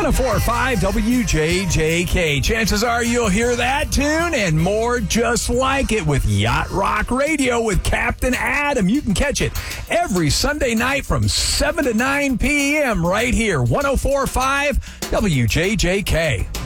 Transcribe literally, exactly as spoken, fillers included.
oh four point five W J J K. Chances are you'll hear that tune and more just like it with Yacht Rock Radio with Captain Adam. You can catch it every Sunday night from seven to nine p.m. right here, one oh four point five W J J K.